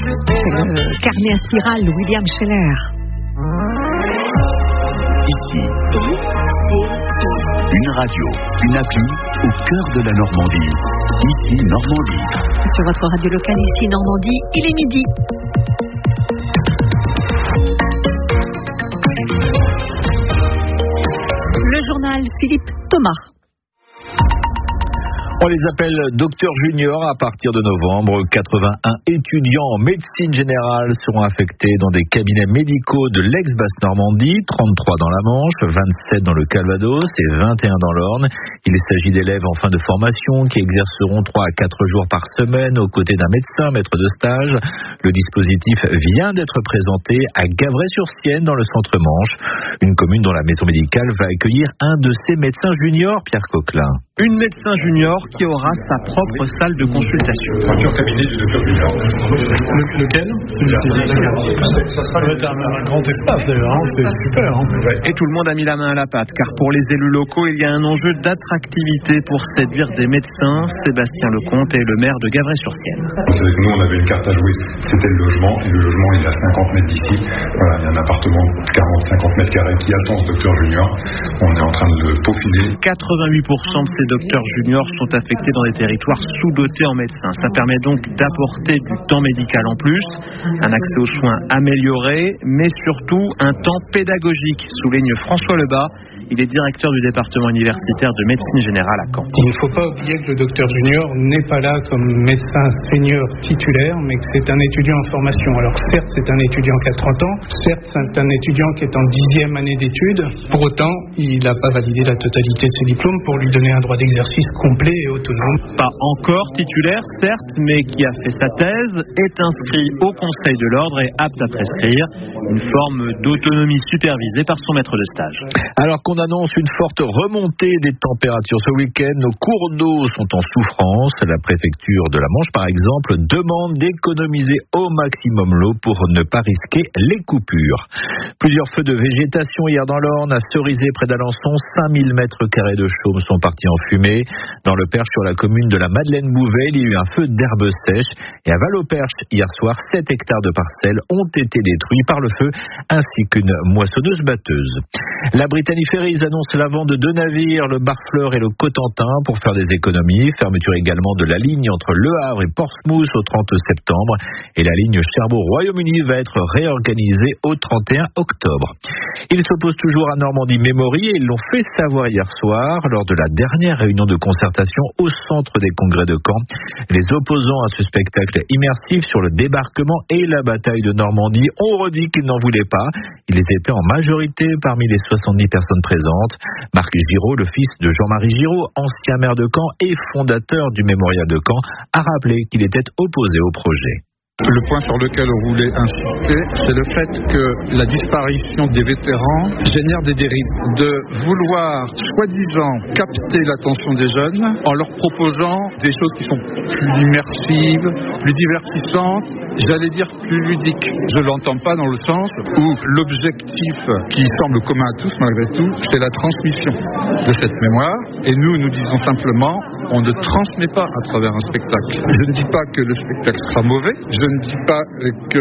C'est le carnet à spirale William Scheller. Ici, une radio, une appli au cœur de la Normandie. Ici, Normandie. Sur votre radio locale, ici, Normandie, il est midi. Le journal Philippe Thomas. On les appelle docteurs juniors à partir de novembre. 81 étudiants en médecine générale seront affectés dans des cabinets médicaux de l'ex-Basse-Normandie, 33 dans la Manche, 27 dans le Calvados et 21 dans l'Orne. Il s'agit d'élèves en fin de formation qui exerceront 3 à 4 jours par semaine aux côtés d'un médecin maître de stage. Le dispositif vient d'être présenté à Gavray-sur-Sienne dans le centre-Manche, une commune dont la maison médicale va accueillir un de ses médecins juniors, Pierre Coquelin. Une médecin junior qui aura sa propre salle de consultation. Futur cabinet du docteur junior. Lequel? Ça sera un grand espace d'ailleurs, c'est super. Et tout le monde a mis la main à la pâte, car pour les élus locaux, il y a un enjeu d'attractivité pour séduire des médecins. Sébastien Lecomte est le maire de Gavray-sur-Sienne. Nous, on avait une carte à jouer, c'était le logement, et le logement il est à 50 mètres d'ici. Voilà, il y a un appartement de 40-50 mètres carrés qui attend ce docteur junior. On est en train de le peaufiner. 88% de ces docteurs juniors sont affectés dans des territoires sous-dotés en médecins. Ça permet donc d'apporter du temps médical en plus, un accès aux soins amélioré, mais surtout un temps pédagogique, souligne François Lebas. Il est directeur du département universitaire de médecine générale à Caen. Il ne faut pas oublier que le docteur junior n'est pas là comme médecin senior titulaire, mais que c'est un étudiant en formation. Alors certes, c'est un étudiant qui a 30 ans, certes, c'est un étudiant qui est en 10e année d'études. Pour autant, il n'a pas validé la totalité de ses diplômes pour lui donner un droit d'exercice complet et autonome. Pas encore titulaire, certes, mais qui a fait sa thèse, est inscrit au Conseil de l'Ordre et apte à prescrire. Une forme d'autonomie supervisée par son maître de stage. Alors qu'on annonce une forte remontée des températures ce week-end, nos cours d'eau sont en souffrance. La préfecture de la Manche, par exemple, demande d'économiser au maximum l'eau pour ne pas risquer les coupures. Plusieurs feux de végétation hier dans l'Orne, à Cerizay près d'Alençon, 5000 mètres carrés de chaume sont partis en fumée. Dans le Perche, sur la commune de la Madeleine-Bouvet, il y a eu un feu d'herbe sèche. Et à Val-au-Perche, hier soir, 7 hectares de parcelles ont été détruits par le feu, ainsi qu'une moissonneuse-batteuse. La Brittany Ferries annonce la vente de 2 navires, le Barfleur et le Cotentin, pour faire des économies. Fermeture également de la ligne entre Le Havre et Portsmouth au 30 septembre. Et la ligne Cherbourg-Royaume-Uni va être réorganisée au 31 octobre. Ils s'opposent toujours à Normandie Memory et ils l'ont fait savoir hier soir lors de la dernière réunion de concertation au centre des congrès de Caen. Les opposants à ce spectacle immersif sur le débarquement et la bataille de Normandie ont redit qu'ils n'en voulaient pas. Ils étaient en majorité parmi les 70 personnes présentes. Marc Giraud, le fils de Jean-Marie Giraud, ancien maire de Caen et fondateur du mémorial de Caen, a rappelé qu'il était opposé au projet. Le point sur lequel on voulait insister, c'est le fait que la disparition des vétérans génère des dérives. De vouloir, soi-disant, capter l'attention des jeunes en leur proposant des choses qui sont plus immersives, plus divertissantes, j'allais dire plus ludiques. Je l'entends pas dans le sens où l'objectif qui semble commun à tous, malgré tout, c'est la transmission de cette mémoire. Et nous disons simplement, on ne transmet pas à travers un spectacle. Je ne dis pas que le spectacle sera mauvais. Je ne dis pas que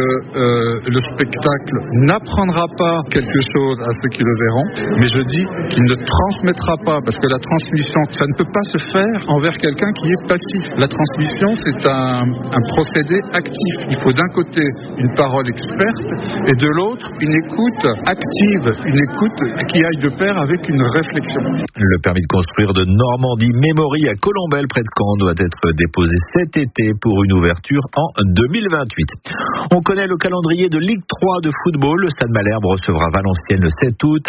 le spectacle n'apprendra pas quelque chose à ceux qui le verront, mais je dis qu'il ne transmettra pas, parce que la transmission, ça ne peut pas se faire envers quelqu'un qui est passif. La transmission, c'est un procédé actif. Il faut d'un côté une parole experte et de l'autre une écoute active, une écoute qui aille de pair avec une réflexion. Le permis de construire de Normandie Memory à Colombelles près de Caen doit être déposé cet été pour une ouverture en 2028. On connaît le calendrier de Ligue 3 de football. Le Stade Malherbe recevra Valenciennes le 7 août.